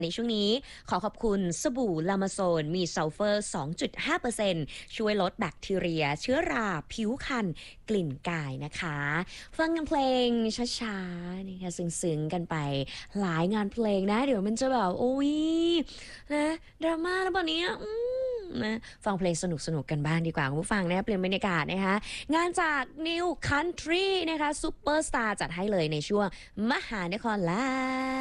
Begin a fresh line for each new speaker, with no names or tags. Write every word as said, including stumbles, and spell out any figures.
ในช่วงนี้ขอขอบคุณสบู่ลามาโซนมีซัลเฟอร์ สองจุดห้าเปอร์เซ็นต์ ช่วยลดแบคทีเรียเชื้อราผิวคันกลิ่นกายนะคะฟังกันเพลงช้าๆนะคะซึ้งๆกันไปหลายงานเพลงนะเดี๋ยวมันจะแบบโอ้ยนะดราม่าแล้วแบบนี้อืมนะฟังเพลงสนุกๆกันบ้างดีกว่าคุณผู้ฟังนะเปลี่ยนบรรยากาศนะคะงานจาก New Country นะคะซูเปอร์สตาร์จัดให้เลยในช่วงมหานครไลฟ์